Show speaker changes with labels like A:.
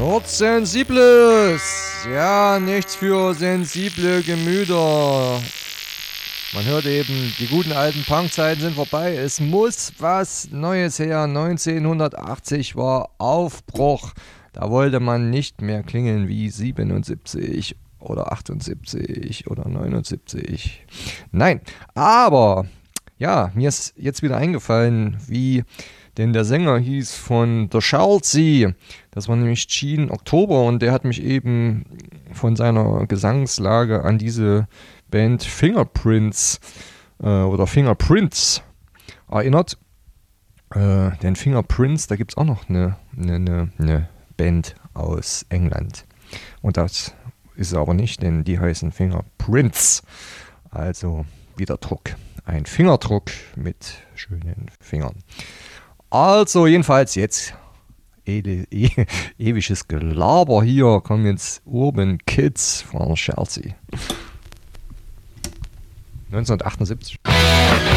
A: Nordsensibles. Ja, nichts für sensible Gemüter. Man hört eben, die guten alten Punkzeiten sind vorbei. Es muss was Neues her. 1980 war Aufbruch. Da wollte man nicht mehr klingen wie 77 oder 78 oder 79. Nein, aber ja, mir ist jetzt wieder eingefallen, wie denn der Sänger hieß von The Schalzi. Das war nämlich Gene Oktober und der hat mich eben von seiner Gesangslage an diese Band Fingerprints erinnert. Denn Fingerprints, da gibt es auch noch eine Band aus England. Und das ist es aber nicht, denn die heißen Fingerprints. Also wieder Druck. Ein Fingerdruck mit schönen Fingern. Also jedenfalls jetzt ewiges Gelaber hier. Kommen jetzt Urban Kids von Chelsea. 1978.